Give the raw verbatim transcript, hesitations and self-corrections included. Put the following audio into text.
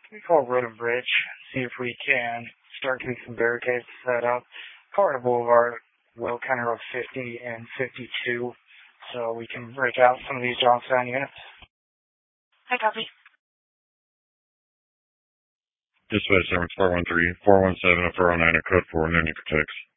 We call Road and Bridge, see if we can start getting some barricades set up. Colorado Boulevard, Will County Road fifty and fifty-two, so we can break out some of these Johnstown units. Hi, copy. Dispatch seven four one three, four one seven, four oh nine, code four, no need for text.